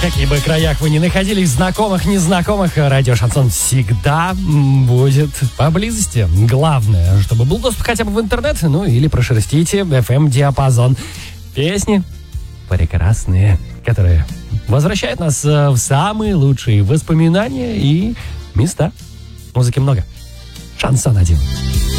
каких бы краях вы ни находились, знакомых, незнакомых, радио Шансон всегда будет поблизости. Главное, чтобы был доступ хотя бы в интернет, ну или прошерстите FM-диапазон. Песни прекрасные, которые возвращают нас в самые лучшие воспоминания и места. Музыки много. Шансон 1.